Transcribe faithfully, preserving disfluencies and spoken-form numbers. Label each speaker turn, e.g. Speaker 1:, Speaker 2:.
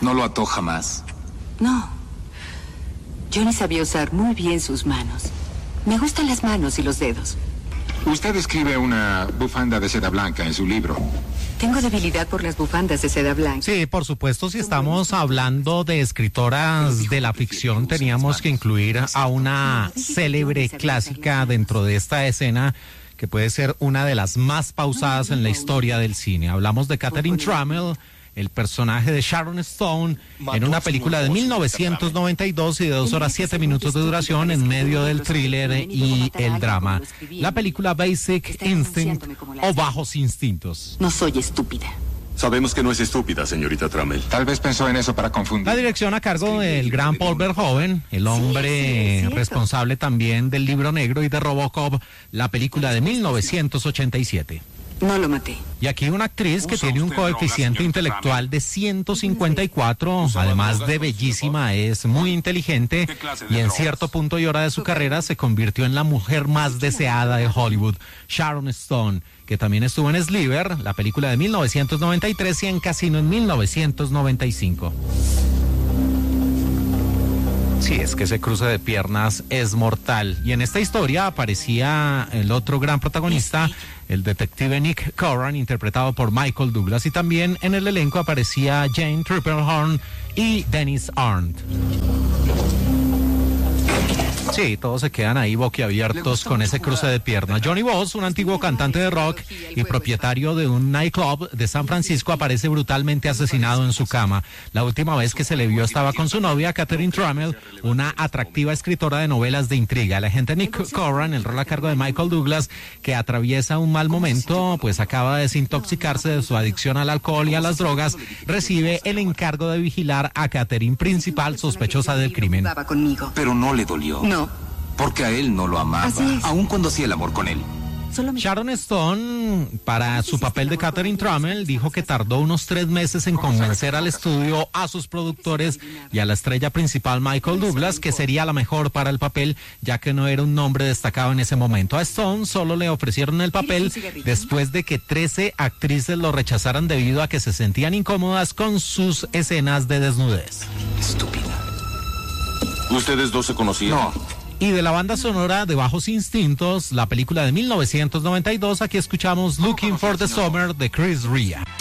Speaker 1: ¿No lo ató jamás?
Speaker 2: No. Johnny sabía usar muy bien sus manos. Me gustan las manos y los dedos.
Speaker 1: Usted escribe una bufanda de seda blanca en su libro.
Speaker 2: Tengo debilidad por las bufandas de seda blanca.
Speaker 3: Sí, por supuesto, si estamos hablando de escritoras de la ficción, teníamos que incluir a una célebre clásica dentro de esta escena que puede ser una de las más pausadas en la historia del cine. Hablamos de Catherine Trammell, el personaje de Sharon Stone, en una película de mil novecientos noventa y dos y de dos horas siete minutos de duración en medio del thriller y el drama. La película Basic Instinct o Bajos Instintos.
Speaker 2: No soy estúpida.
Speaker 4: Sabemos que no es estúpida, señorita Trammell.
Speaker 1: Tal vez pensó en eso para confundir.
Speaker 3: La dirección a cargo del gran Paul Verhoeven, el hombre responsable también del Libro Negro y de Robocop, la película de mil novecientos ochenta y siete.
Speaker 2: No lo maté.
Speaker 3: Y aquí una actriz que tiene un coeficiente intelectual de ciento cincuenta y cuatro, además de bellísima, es muy inteligente y en cierto punto y hora de su carrera se convirtió en la mujer más deseada de Hollywood, Sharon Stone, que también estuvo en Sliver, la película de mil novecientos noventa y tres, y en Casino en mil novecientos noventa y cinco. Sí, es que ese cruce de piernas es mortal. Y en esta historia aparecía el otro gran protagonista, el detective Nick Corran, interpretado por Michael Douglas. Y también en el elenco aparecía Jane Tripplehorn y Dennis Arndt. Sí, todos se quedan ahí boquiabiertos con ese cruce de piernas. Johnny Voss, un antiguo cantante de rock y propietario de un nightclub de San Francisco, aparece brutalmente asesinado en su cama. La última vez que se le vio estaba con su novia, Catherine Trammell, una atractiva escritora de novelas de intriga. El agente Nick Corran, el rol a cargo de Michael Douglas, que atraviesa un mal momento, pues acaba de desintoxicarse de su adicción al alcohol y a las drogas, recibe el encargo de vigilar a Catherine, principal sospechosa del crimen.
Speaker 1: Pero no le dolió.
Speaker 2: No.
Speaker 1: Porque a él no lo amaba, aun cuando hacía el amor con él.
Speaker 3: Sharon Stone, para su papel de Catherine Trammell, dijo que tardó unos tres meses en convencer al estudio, a sus productores y a la estrella principal Michael Douglas que sería la mejor para el papel, ya que no era un nombre destacado en ese momento. A Stone solo le ofrecieron el papel después de que trece actrices lo rechazaran debido a que se sentían incómodas con sus escenas de desnudez.
Speaker 1: Estúpida.
Speaker 4: ¿Ustedes dos se conocían?
Speaker 1: No.
Speaker 3: Y de la banda sonora de Bajos Instintos, la película de mil novecientos noventa y dos, aquí escuchamos Looking for the Summer de Chris Rea.